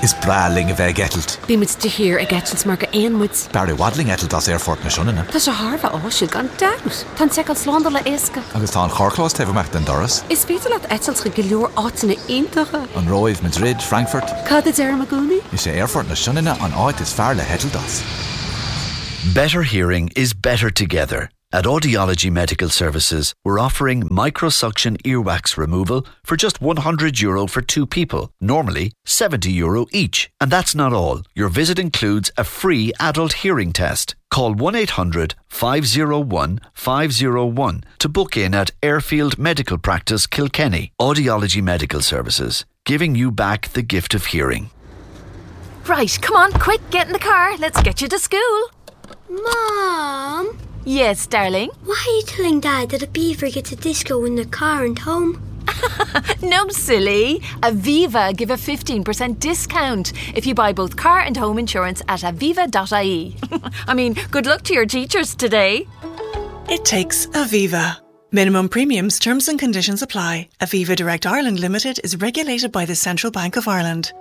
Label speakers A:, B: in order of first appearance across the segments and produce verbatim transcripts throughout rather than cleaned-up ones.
A: Is braling a bheith getalt.
B: Bí muid de hir a getalt mar go éonmuid.
A: Barry wadling etalt as airfort na siúnina.
B: Tá sé Harva áisiúil gan daut. Tá secail slánda le éasca.
A: Agus tá an chorclás tefamach den doras.
B: Is féidir leat etalt go leor átainna iontacha.
A: An roimh Madrid, Frankfurt.
B: Cad is ar magúni?
A: Is sé airfort na siúnina an áit is fearr le hetalt as.
C: Better hearing is better together. At Audiology Medical Services, we're offering microsuction earwax removal for just one hundred euro for two people, normally seventy euro each. And that's not all. Your visit includes a free adult hearing test. Call one eight hundred five oh one five oh one to book in at Airfield Medical Practice, Kilkenny. Audiology Medical Services, giving you back the gift of hearing.
D: Right, come on, quick, get in the car. Let's get you to school.
E: Mom?
D: Yes, darling?
E: Why are you telling Dad that a beaver gets a disco in the car and home?
D: No, silly. Aviva give a fifteen percent discount if you buy both car and home insurance at aviva dot I E. I mean, good luck to your teachers today.
F: It takes Aviva. Minimum premiums, terms and conditions apply. Aviva Direct Ireland Limited is regulated by the Central Bank of Ireland.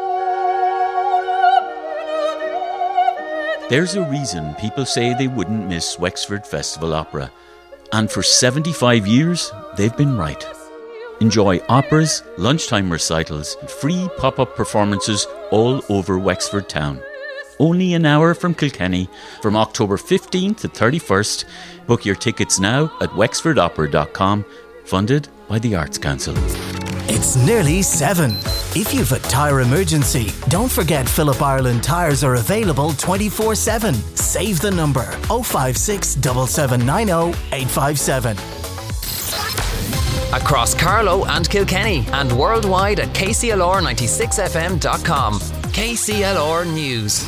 G: There's a reason people say they wouldn't miss Wexford Festival Opera. And for seventy-five years, they've been right. Enjoy operas, lunchtime recitals, and free pop-up performances all over Wexford town. Only an hour from Kilkenny, from October fifteenth to thirty-first. Book your tickets now at wexford opera dot com, funded by the Arts Council.
H: It's nearly seven. If you've a tyre emergency, don't forget Phillip Ireland tyres are available twenty-four seven. Save the number oh five six, seven seven nine oh, eight five seven.
I: Across Carlow and Kilkenny and worldwide at K C L R ninety-six F M dot com. K C L R News.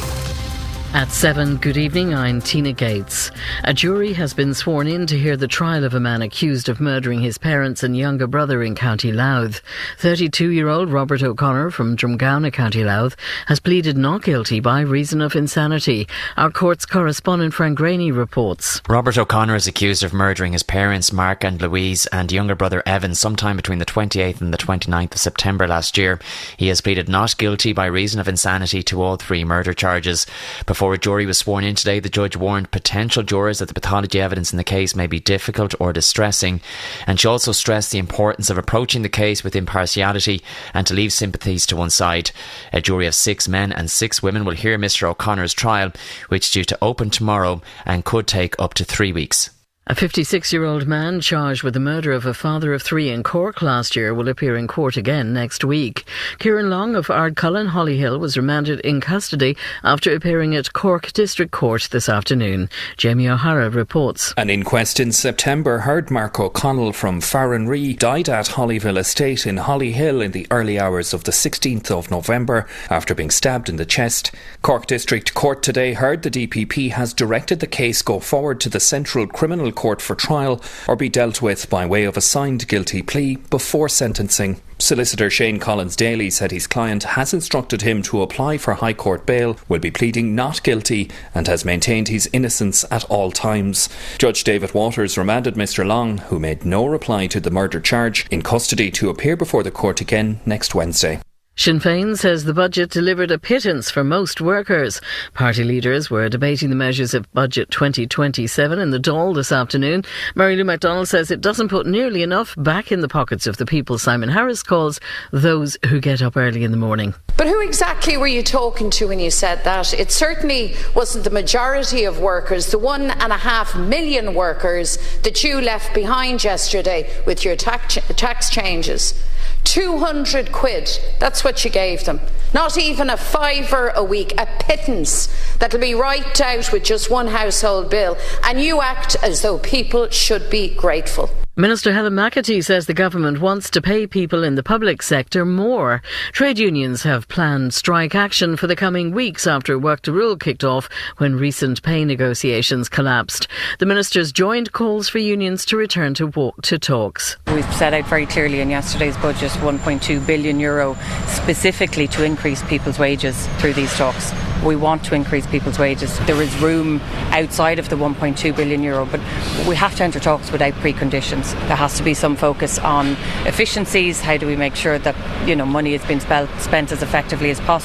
J: At seven, good evening, I'm Tina Gates. A jury has been sworn in to hear the trial of a man accused of murdering his parents and younger brother in County Louth. thirty-two-year-old Robert O'Connor from Drumgowna, County Louth, has pleaded not guilty by reason of insanity. Our court's correspondent Frank Graney reports.
K: Robert O'Connor is accused of murdering his parents, Mark and Louise, and younger brother Evan sometime between the twenty-eighth and the twenty-ninth of September last year. He has pleaded not guilty by reason of insanity to all three murder charges. Before a jury was sworn in today, the judge warned potential jurors that the pathology evidence in the case may be difficult or distressing, and she also stressed the importance of approaching the case with impartiality and to leave sympathies to one side. A jury of six men and six women will hear Mr O'Connor's trial, which is due to open tomorrow and could take up to three weeks.
J: A fifty-six-year-old man charged with the murder of a father of three in Cork last year will appear in court again next week. Kieran Long of Ardcullen, Hollyhill, was remanded in custody after appearing at Cork District Court this afternoon. Jamie O'Hara reports.
L: An inquest in September heard Mark O'Connell from Farranree died at Hollyville Estate in Hollyhill in the early hours of the sixteenth of November after being stabbed in the chest. Cork District Court today heard the D P P has directed the case go forward to the Central Criminal Court for trial or be dealt with by way of a signed guilty plea before sentencing. Solicitor Shane Collins-Daly said his client has instructed him to apply for High Court bail, will be pleading not guilty and has maintained his innocence at all times. Judge David Waters remanded Mr Long, who made no reply to the murder charge, in custody to appear before the court again next Wednesday.
J: Sinn Féin says the budget delivered a pittance for most workers. Party leaders were debating the measures of Budget twenty twenty-seven in the Dáil this afternoon. Mary Lou MacDonald says it doesn't put nearly enough back in the pockets of the people Simon Harris calls those who get up early in the morning.
M: But who exactly were you talking to when you said that? It certainly wasn't the majority of workers, the one and a half million workers that you left behind yesterday with your tax, tax changes. two hundred quid, that's what you gave them. Not even a fiver a week, a pittance that'll be wiped out with just one household bill. And you act as though people should be grateful.
J: Minister Helen McAtee says the government wants to pay people in the public sector more. Trade unions have planned strike action for the coming weeks after Work to Rule kicked off when recent pay negotiations collapsed. The minister's joined calls for unions to return to walk to talks.
N: We've set out very clearly in yesterday's budget one point two billion euro specifically to increase people's wages through these talks. We want to increase people's wages. There is room outside of the one point two billion euro, but we have to enter talks without preconditions. There has to be some focus on efficiencies. How do we make sure that, you know, money is being spent as effectively as possible?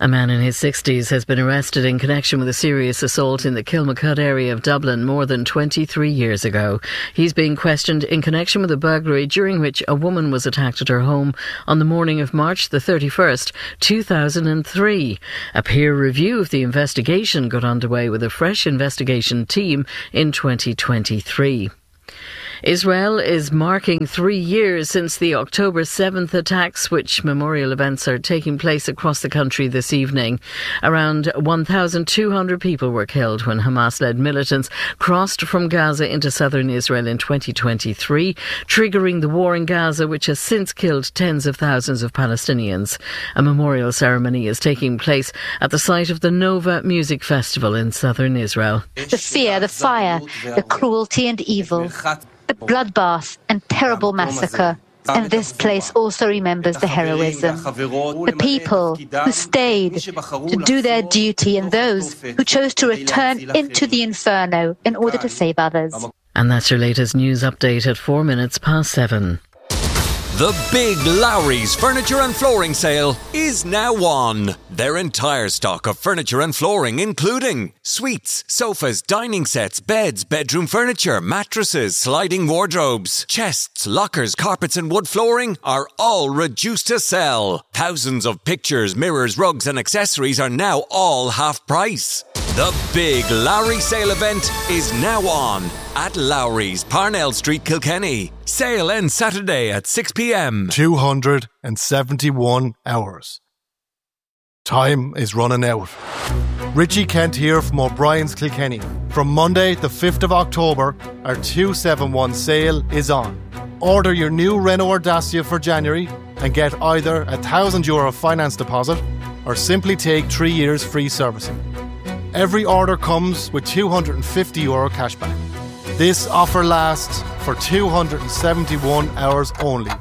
J: A man in his sixties has been arrested in connection with a serious assault in the Kilmacud area of Dublin more than twenty-three years ago. He's being questioned in connection with a burglary during which a woman was attacked at her home on the morning of March the thirty-first, two thousand three. A peer review of the investigation got underway with a fresh investigation team in twenty twenty-three. Israel is marking three years since the October seventh attacks, which memorial events are taking place across the country this evening. Around one thousand two hundred people were killed when Hamas-led militants crossed from Gaza into southern Israel in twenty twenty-three, triggering the war in Gaza, which has since killed tens of thousands of Palestinians. A memorial ceremony is taking place at the site of the Nova Music Festival in southern Israel.
O: The fear, the fire, the cruelty and evil, the bloodbath and terrible massacre. And this place also remembers the heroism, the people who stayed to do their duty and those who chose to return into the inferno in order to save others.
J: And that's your latest news update at four minutes past seven.
P: The big Lowry's Furniture and Flooring Sale is now on. Their entire stock of furniture and flooring, including suites, sofas, dining sets, beds, bedroom furniture, mattresses, sliding wardrobes, chests, lockers, carpets and wood flooring are all reduced to sell. Thousands of pictures, mirrors, rugs and accessories are now all half price. The big Lowry sale event is now on at Lowry's, Parnell Street, Kilkenny. Sale ends Saturday at six p.m.
Q: two hundred seventy-one hours. Time is running out. Richie Kent here from O'Brien's Kilkenny. From Monday the fifth of October, our two seventy-one sale is on. Order your new Renault or Dacia for January and get either a one thousand euro finance deposit or simply take three years free servicing. Every order comes with two hundred fifty euro cashback. This offer lasts for two hundred seventy-one hours only.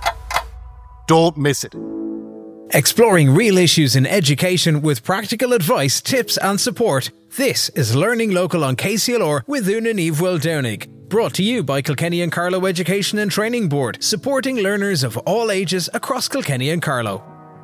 Q: Don't miss it.
R: Exploring real issues in education with practical advice, tips and support. This is Learning Local on K C L R with Una Neve Wildownig. Brought to you by Kilkenny and Carlow Education and Training Board, supporting learners of all ages across Kilkenny and Carlow.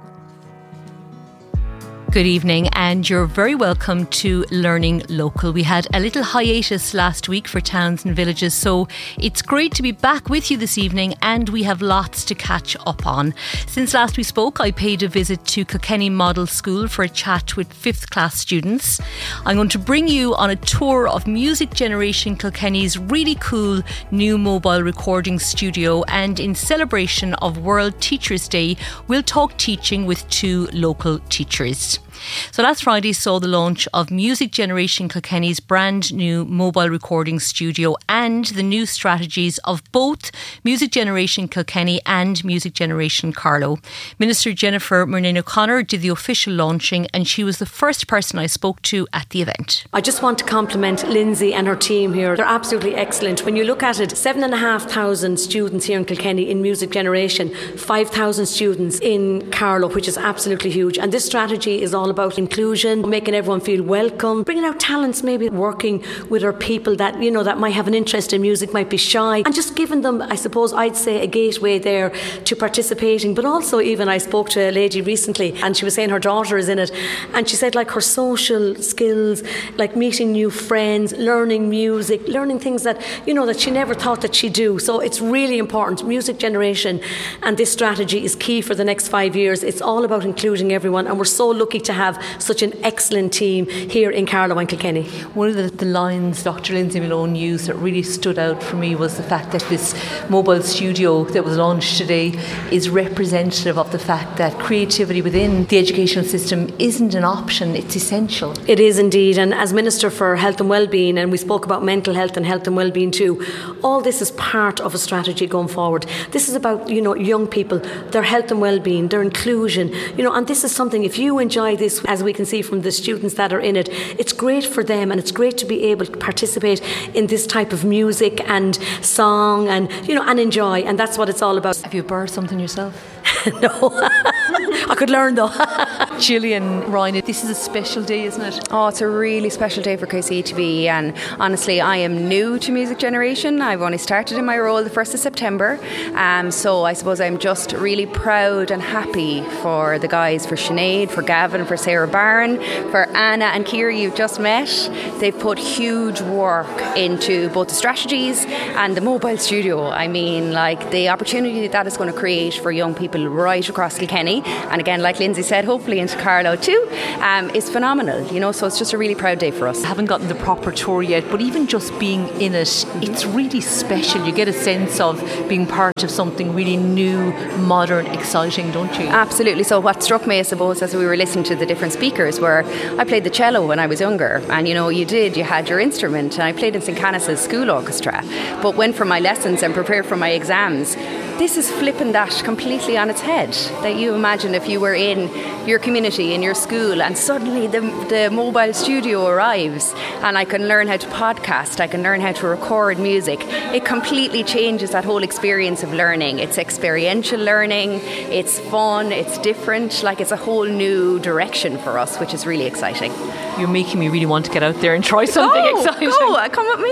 S: Good evening and you're very welcome to Learning Local. We had a little hiatus last week for towns and villages, so it's great to be back with you this evening and we have lots to catch up on. Since last we spoke, I paid a visit to Kilkenny Model School for a chat with fifth class students. I'm going to bring you on a tour of Music Generation Kilkenny's really cool new mobile recording studio, and in celebration of World Teachers' Day, we'll talk teaching with two local teachers. So last Friday saw the launch of Music Generation Kilkenny's brand new mobile recording studio and the new strategies of both Music Generation Kilkenny and Music Generation Carlow. Minister Jennifer Murnane O'Connor did the official launching and she was the first person I spoke to at the event.
T: I just want to compliment Lindsay and her team here. They're absolutely excellent. When you look at it, seven and a half thousand students here in Kilkenny in Music Generation, five thousand students in Carlow, which is absolutely huge. And this strategy is all about inclusion, making everyone feel welcome, bringing out talents, maybe working with our people that, you know, that might have an interest in music, might be shy, and just giving them, I suppose, I'd say a gateway there to participating. But also, even I spoke to a lady recently and she was saying her daughter is in it, and she said like her social skills, like meeting new friends, learning music, learning things that, you know, that she never thought that she'd do. So it's really important. Music Generation and this strategy is key for the next five years. It's all about including everyone, and we're so lucky to have such an excellent team here in Carlow and Kilkenny.
S: One of the, the lines Doctor Lindsay Malone used that really stood out for me was the fact that this mobile studio that was launched today is representative of the fact that creativity within the educational system isn't an option, it's essential.
T: It is indeed, and as Minister for Health and Wellbeing, and we spoke about mental health and health and wellbeing too, all this is part of a strategy going forward. This is about, you know, young people, their health and wellbeing, their inclusion, you know, and this is something, if you enjoy this, as we can see from the students that are in it, it's great for them, and it's great to be able to participate in this type of music and song and, you know, and enjoy, and that's what it's all about.
S: Have you birthed something yourself?
T: No. I could learn though.
S: Gillian, Ryan, this is a special day, isn't it?
U: Oh, it's a really special day for K C E T B, and honestly, I am new to Music Generation. I've only started in my role the first of September, um, so I suppose I'm just really proud and happy for the guys, for Sinead, for Gavin, for Sarah Barron, for Anna and Kira you've just met. They've put huge work into both the strategies and the mobile studio. I mean, like, the opportunity that is going to create for young people right across Kilkenny, and again, like Lindsay said, hopefully into Carlow too, um, is phenomenal, you know, so it's just a really proud day for us.
S: I haven't gotten the proper tour yet, but even just being in it, it's really special. You get a sense of being part of something really new, modern, exciting, don't you?
U: Absolutely. So what struck me, I suppose, as we were listening to the different speakers, were I played the cello when I was younger, and you know, you did, you had your instrument, and I played in Saint Canice's school orchestra, but went for my lessons and prepared for my exams. This is flipping that completely on its head. That you imagine if you were in your community, in your school, and suddenly the, the mobile studio arrives, and I can learn how to podcast, I can learn how to record music. It completely changes that whole experience of learning. It's experiential learning, it's fun, it's different, like it's a whole new direction for us, which is really exciting.
S: You're making me really want to get out there and try something
U: go,
S: exciting.
U: Go, come with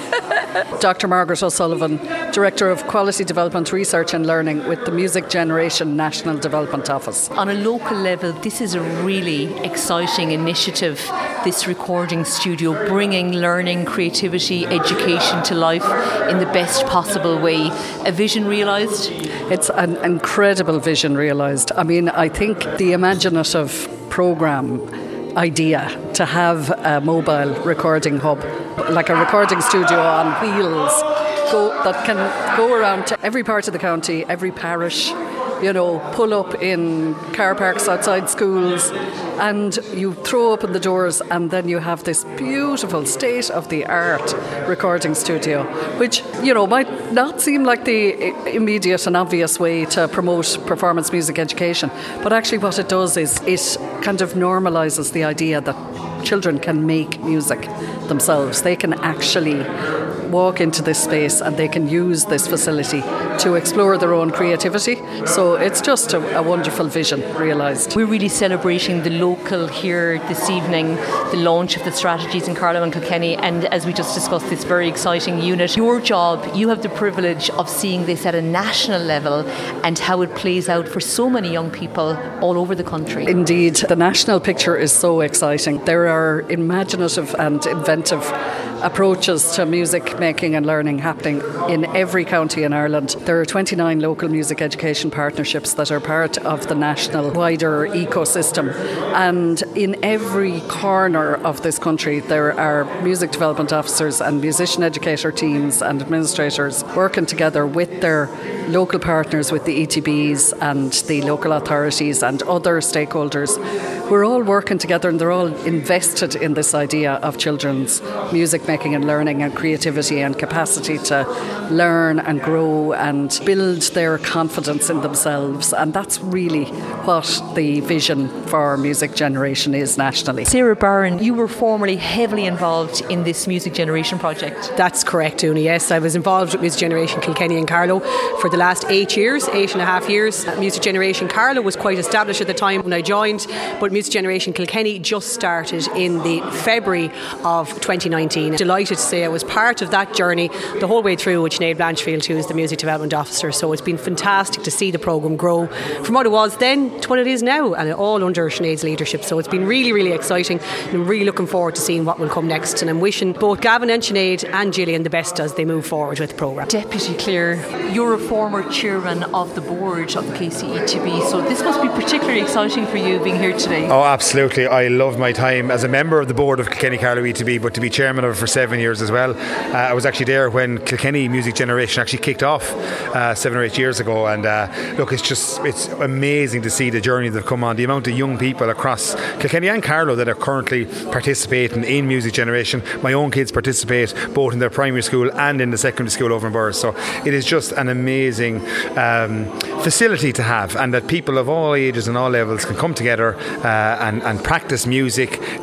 U: me.
V: Doctor Margaret O'Sullivan, Director of Quality Development Research and Learning with the Music Generation National Development Office.
S: On a local level, this is a really exciting initiative, this recording studio, bringing learning, creativity, education to life in the best possible way. A vision realised?
V: It's an incredible vision realised. I mean, I think the imaginative programme idea to have a mobile recording hub, like a recording studio on wheels, go, that can go around to every part of the county, every parish, you know, pull up in car parks outside schools, and you throw open the doors, and then you have this beautiful state-of-the-art recording studio, which, you know, might not seem like the immediate and obvious way to promote performance music education, but actually what it does is it kind of normalises the idea that children can make music themselves. They can actually walk into this space and they can use this facility to explore their own creativity. So it's just a, a wonderful vision realised.
S: We're really celebrating the local here this evening, the launch of the strategies in Carlow and Kilkenny, and as we just discussed, this very exciting unit. Your job, you have the privilege of seeing this at a national level and how it plays out for so many young people all over the country.
V: Indeed, the national picture is so exciting. There are imaginative and inventive approaches to music making and learning happening in every county in Ireland. There are twenty-nine local music education partnerships that are part of the national wider ecosystem, and in every corner of this country there are music development officers and musician educator teams and administrators working together with their local partners, with the E T Bs and the local authorities and other stakeholders. We're all working together and they're all invested in this idea of children's music making and learning and creativity and capacity to learn and grow and build their confidence in themselves, and that's really what the vision for Music Generation is nationally.
S: Sarah Barron, you were formerly heavily involved in this Music Generation project.
W: That's correct, Una, yes. I was involved with Music Generation Kilkenny and Carlow for the last eight years, eight and a half years. Music Generation Carlow was quite established at the time when I joined, but Music Generation Kilkenny just started in the February of twenty nineteen. Delighted to say I was part of that journey the whole way through with Sinead Blanchfield, who is the Music Development Officer. So it's been fantastic to see the programme grow from what it was then to what it is now, and all under Sinead's leadership. So it's been really, really exciting, and I'm really looking forward to seeing what will come next, and I'm wishing both Gavin and Sinead and Gillian the best as they move forward with the programme.
S: Deputy Clare, you're a former chairman of the board of the K C E T B, so this must be particularly exciting for you being here today.
X: Oh, absolutely. I love my time as a member of the board of Kilkenny Carlow E T B, but to be chairman of it for seven years as well. Uh, I was actually there when Kilkenny Music Generation actually kicked off uh, seven or eight years ago, and uh, look, it's just it's amazing to see the journey that have come on, the amount of young people across Kilkenny and Carlow that are currently participating in Music Generation. My own kids participate both in their primary school and in the secondary school over in Burrs, so it is just an amazing um, facility to have, and that people of all ages and all levels can come together uh, and, and practice music.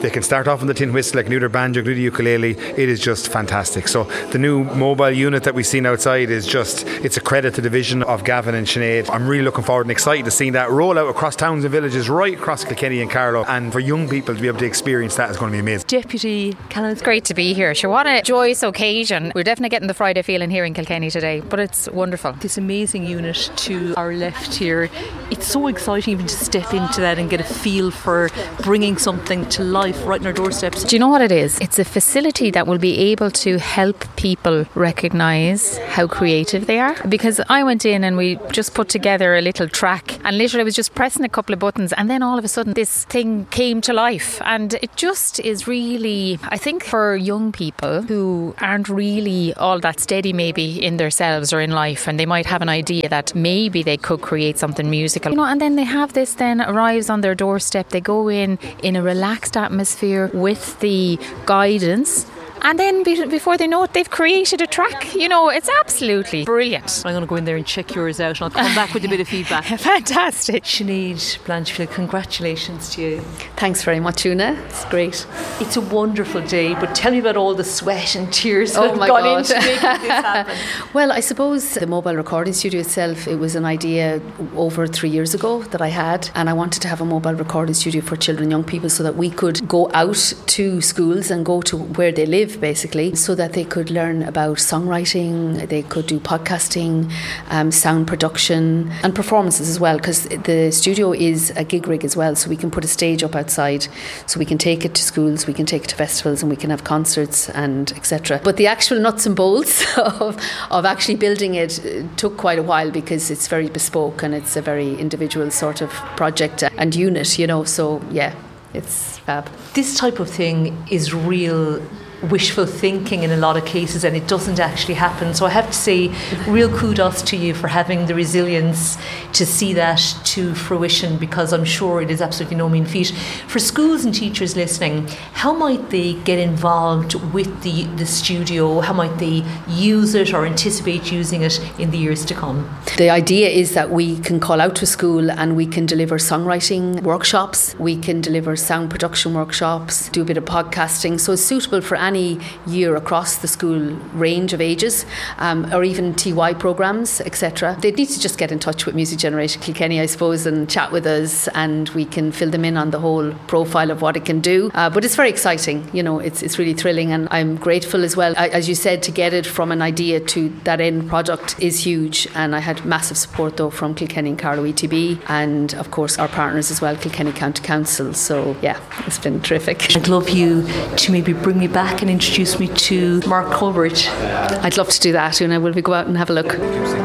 X: They can start off on the tin whistle, like neuter banjo, neuter ukulele. It is just fantastic. So the new mobile unit that we've seen outside is just, it's a credit to the vision of Gavin and Sinead. I'm really looking forward and excited to seeing that roll out across towns and villages right across Kilkenny and Carlow, and for young people to be able to experience that is going to be amazing.
A: Deputy Callan, it's great to be here. Sure, what a joyous occasion. We're definitely getting the Friday feeling here in Kilkenny today, but it's wonderful.
S: This amazing unit to our left here, it's so exciting even to step into that and get a feel for bringing something to life right on our doorsteps.
A: Do you know what it is? It's a facility that will be able to help people recognise how creative they are, because I went in and we just put together a little track and literally I was just pressing a couple of buttons and then all of a sudden this thing came to life, and it just is really, I think for young people who aren't really all that steady maybe in themselves or in life, and they might have an idea that maybe they could create something musical, you know, and then they have this then arrives on their doorstep. They go in in a relaxed atmosphere with the guidance, and then be- before they know it, they've created a track. You know, it's absolutely brilliant.
S: I'm going to go in there and check yours out, and I'll come back with a bit of feedback.
A: Fantastic.
S: Sinead Blanchfield, congratulations to you.
B: Thanks very much, Una. It's great.
S: It's a wonderful day, but tell me about all the sweat and tears
B: oh
S: that have
B: my
S: gone
B: God.
S: into making this happen.
B: Well, I suppose the mobile recording studio itself, it was an idea over three years ago that I had, and I wanted to have a mobile recording studio for children and young people so that we could go out to schools and go to where they live, basically, so that they could learn about songwriting, they could do podcasting, um, sound production and performances as well, because the studio is a gig rig as well, so we can put a stage up outside, so we can take it to schools, we can take it to festivals, and we can have concerts and et cetera. But the actual nuts and bolts of, of actually building it took quite a while, because it's very bespoke and it's a very individual sort of project and unit, you know, so yeah, it's fab.
S: This type of thing is real wishful thinking in a lot of cases, and it doesn't actually happen. So I have to say real kudos to you for having the resilience to see that to fruition, because I'm sure it is absolutely no mean feat. For schools and teachers listening, how might they get involved with the, the studio? How might they use it or anticipate using it in the years to come?
B: The idea is that we can call out to a school and we can deliver songwriting workshops, we can deliver sound production workshops, do a bit of podcasting, so it's suitable for any Any year across the school range of ages, um, or even T Y programmes, et cetera. They need to just get in touch with Music Generation Kilkenny, I suppose, and chat with us, and we can fill them in on the whole profile of what it can do. Uh, but it's very exciting, you know, it's it's really thrilling, and I'm grateful as well. I, as you said, to get it from an idea to that end product is huge, and I had massive support though from Kilkenny and Carlow E T B, and of course our partners as well, Kilkenny County Council. So yeah, it's been terrific.
S: I'd love you to maybe bring me back and introduce me to Mark Colbert.
B: I'd love to do that, Una. Will we go out and have a look?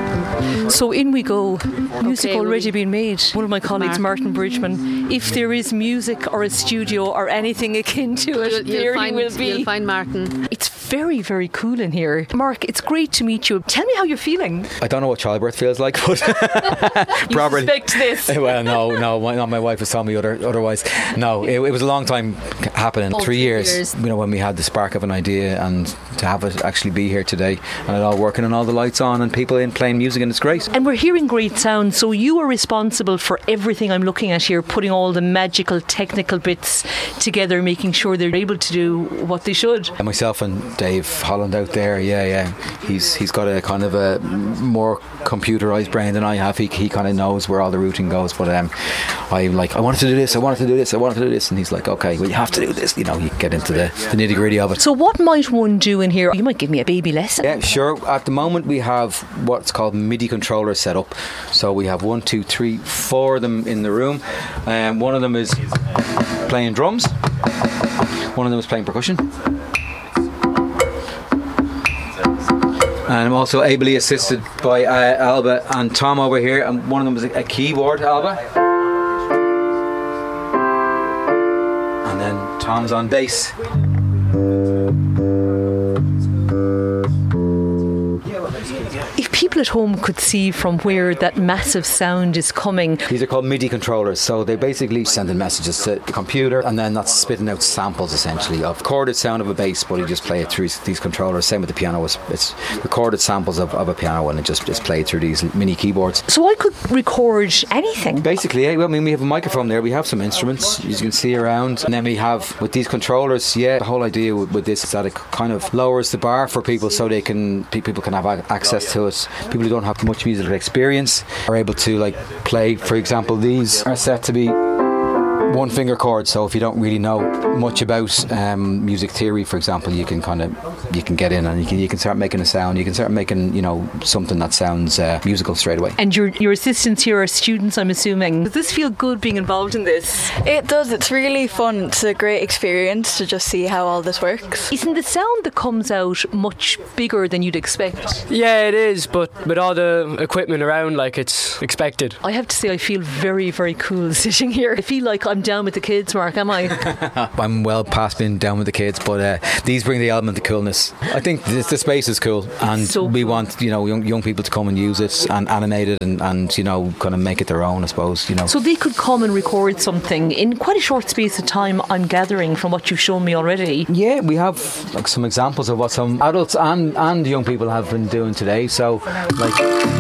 S: So in we go. Music
B: Okay,
S: already
B: we-
S: been made. One of my colleagues,
B: Mark.
S: Martin Bridgman. If there is music or a studio or anything akin to it,
B: You'll- you'll
S: there
B: find-
S: he will be.
B: you'll find Martin.
S: It's very, very cool in here. Mark, it's great to meet you. Tell me how you're feeling.
C: I don't know what childbirth feels like, but
S: You
C: probably.
S: suspect this.
C: Well, no, no, my, not my wife has told me other, otherwise. No, it, it was a long time happening.
B: Oh,
C: three
B: three
C: years,
B: years.
C: you know, when we had the spark of an idea, and to have it actually be here today, and it all working and all the lights on and people in playing music, and it's great.
S: And we're hearing great sound, so you are responsible for everything I'm looking at here, putting all the magical technical bits together, making sure they're able to do what they should.
C: And myself and Dave Holland out there, yeah, yeah, he's he's got a kind of a more computerised brain than I have. He, he kind of knows where all the routing goes, but um, I'm like, I wanted to do this, I wanted to do this, I wanted to do this, and he's like, okay, well, you have to do this, you know, you get into the, the nitty gritty of it.
S: So what might one do in here? You might give me a baby lesson.
C: Yeah, sure. At the moment we have what's called MIDI controllers set up. So we have one, two, three, four of them in the room. Um, one of them is playing drums. One of them is playing percussion. And I'm also ably assisted by uh, Alba and Tom over here. And one of them is a, a keyboard, Alba. And then Tom's on bass.
S: If people people at home could see from where that massive sound is coming.
C: These are called MIDI controllers, so they basically send in messages to the computer, and then that's spitting out samples essentially of recorded sound of a bass, but you just play it through these controllers. Same with the piano, it's, it's recorded samples of, of a piano, and it just is played through these mini keyboards.
S: So I could record anything?
C: Basically, yeah. Well, I mean, we have a microphone there, we have some instruments, as you can see around, and then we have, with these controllers, yeah, the whole idea with, with this is that it kind of lowers the bar for people so they can, people can have access to it. People who don't have much musical experience are able to like play. For example, these are set to be one finger chords, so if you don't really know much about um, music theory, for example, you can kind of you can get in and you can you can start making a sound. You can start making, you know, something that sounds uh, musical straight away.
S: And your your assistants here are students, I'm assuming. Does this feel good being involved in this?
D: It does. It's really fun. It's a great experience to just see how all this works.
S: Isn't the sound that comes out much bigger than you'd expect?
E: Yeah, it is, but with all the equipment around, like, it's expected.
S: I have to say, I feel very, very cool sitting here. I feel like I'm down with the kids, Mark, am I?
C: I'm well past being down with the kids, but uh, these bring the element of coolness. I think this, the space is cool, and so we cool. want, you know, young, young people to come and use it and animate it and, and, you know, kind of make it their own, I suppose, you know.
S: So they could come and record something in quite a short space of time, I'm gathering from what you've shown me already.
C: Yeah, we have like some examples of what some adults and, and young people have been doing today. So, like...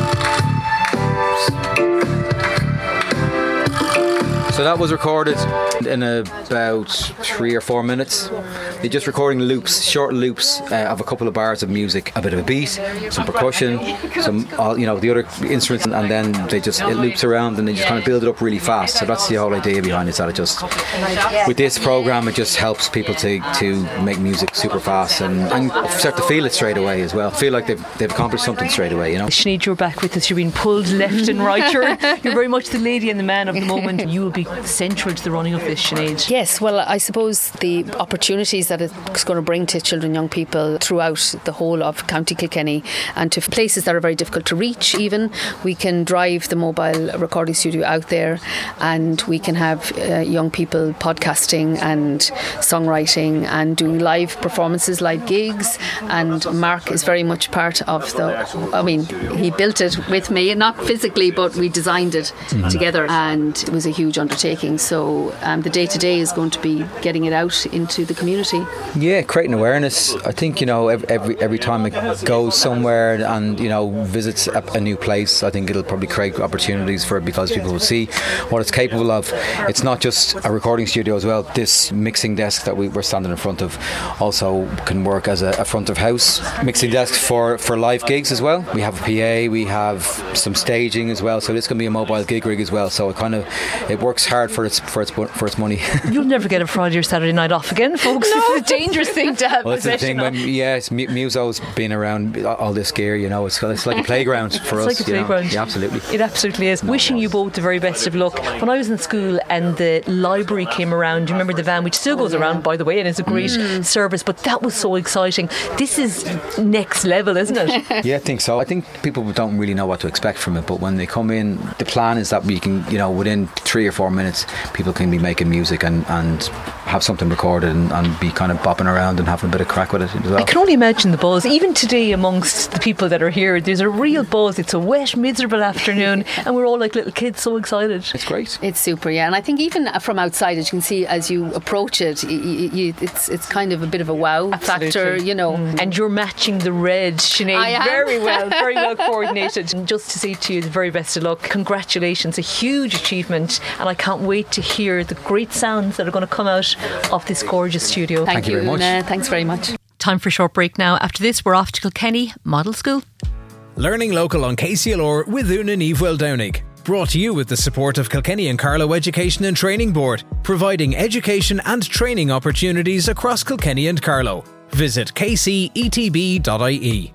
C: So that was recorded in about three or four minutes. They're just recording loops, short loops uh, of a couple of bars of music, a bit of a beat, some percussion, some, all, you know, the other instruments, and then they just it loops around and they just kind of build it up really fast. So that's the whole idea behind it. That it just with this program, it just helps people to, to make music super fast and, and start to feel it straight away as well. Feel like they've they've accomplished something straight away. You know.
S: Sinead, you're back with us. You're being pulled left and right. You're, you're very much the lady and the man of the moment. You will be central to the running of this, Sinead.
B: Yes, well, I suppose the opportunities that it's going to bring to children, young people throughout the whole of County Kilkenny and to places that are very difficult to reach even, we can drive the mobile recording studio out there and we can have uh, young people podcasting and songwriting and doing live performances, live gigs, and Mark is very much part of the, I mean, he built it with me, not physically, but we designed it mm-hmm. together, and it was a huge undertaking. So um, the day-to-day is going to be getting it out into the community.
C: Yeah, creating awareness. I think, you know, every every time it goes somewhere and, you know, visits a, a new place, I think it'll probably create opportunities for it because people will see what it's capable of. It's not just a recording studio as well. This mixing desk that we, we're standing in front of also can work as a, a front of house mixing desk for, for live gigs as well. We have a P A, we have some staging as well, so this can be a mobile gig rig as well. So it kind of it works hard for its for its for its money.
S: You'll never get a Friday or Saturday night off again, folks. No. It's a dangerous thing to have.
C: Well, it's the thing
S: of.
C: when yes, Muso's been around all this gear. You know, it's it's like a playground for
S: it's
C: us.
S: Like a playground.
C: Yeah, absolutely.
S: It absolutely is. No, Wishing you both the very best of luck. When I was in school and the library came around, do you remember the van, which still goes around, by the way, and is a great mm. service? But that was so exciting. This is next level, isn't it?
C: Yeah, I think so. I think people don't really know what to expect from it, but when they come in, the plan is that we can, you know, within three or four minutes, people can be making music and, and have something recorded and, and be kind of bopping around and having a bit of crack with it as well.
S: I can only imagine the buzz. Even today amongst the people that are here, there's a real buzz. It's a wet, miserable afternoon and we're all like little kids, so excited.
C: It's great.
B: It's super, yeah. And I think even from outside, as you can see, as you approach it, you, you, it's it's kind of a bit of a wow
S: Absolutely.
B: factor, you know.
S: Mm. And you're matching the red, Sinead, very well, very well coordinated. And just to say to you the very best of luck, congratulations, a huge achievement, and I can't wait to hear the great sounds that are going to come out of this gorgeous studio.
B: Thank,
C: Thank you, you very much.
B: Una. Thanks very much.
S: Time for a short break now. After this, we're off to Kilkenny Model School.
R: Learning local on K C L R with Una Neville Downing. Brought to you with the support of Kilkenny and Carlow Education and Training Board, providing education and training opportunities across Kilkenny and Carlow. Visit k c e t b dot i e.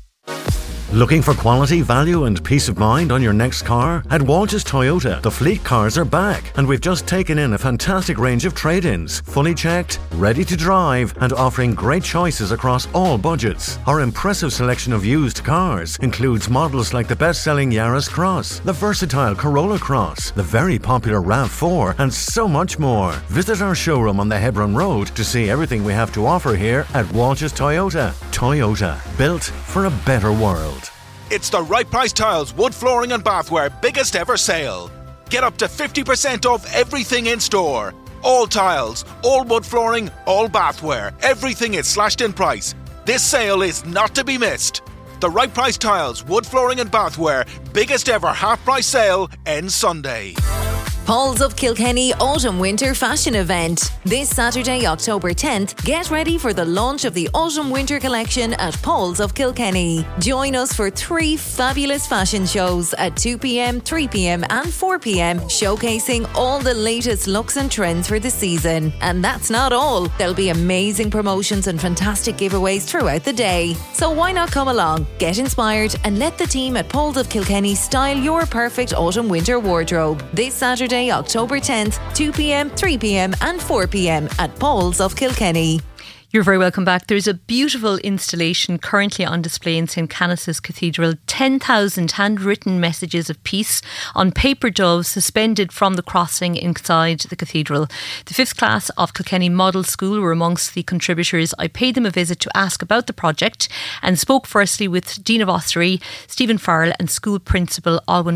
F: Looking for quality, value and peace of mind on your next car? At Walsh's Toyota, the fleet cars are back and we've just taken in a fantastic range of trade-ins, fully checked, ready to drive and offering great choices across all budgets. Our impressive selection of used cars includes models like the best-selling Yaris Cross, the versatile Corolla Cross, the very popular RAV four and so much more. Visit our showroom on the Hebron Road to see everything we have to offer here at Walsh's Toyota. Toyota, built for a better world.
G: It's the Right Price Tiles wood flooring and bathware biggest ever sale. Get up to fifty percent off everything in store. All tiles, all wood flooring, all bathware. Everything is slashed in price. This sale is not to be missed. The Right Price Tiles wood flooring and bathware biggest ever half price sale ends Sunday.
H: Paul's of Kilkenny Autumn Winter Fashion Event. This Saturday, October tenth, get ready for the launch of the Autumn Winter Collection at Paul's of Kilkenny. Join us for three fabulous fashion shows at two p.m, three p.m and four p.m, showcasing all the latest looks and trends for the season. And that's not all. There'll be amazing promotions and fantastic giveaways throughout the day. So why not come along, get inspired and let the team at Paul's of Kilkenny style your perfect autumn winter wardrobe. This Saturday, October tenth, two p.m, three p.m and four p.m at Paul's of Kilkenny.
S: You're very welcome back. There's a beautiful installation currently on display in Saint Canice's Cathedral. ten thousand handwritten messages of peace on paper doves suspended from the crossing inside the cathedral. The fifth class of Kilkenny Model School were amongst the contributors. I paid them a visit to ask about the project and spoke firstly with Dean of Ossory, Stephen Farrell, and School Principal Alwyn